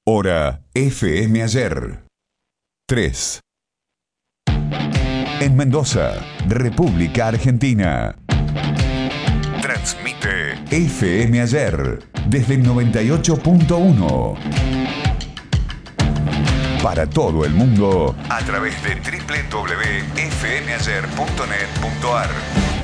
Hora FM Ayer. 3. En Mendoza, República Argentina. Transmite FM Ayer desde el 98.1. Para todo el mundo a través de www.fmayer.net.ar.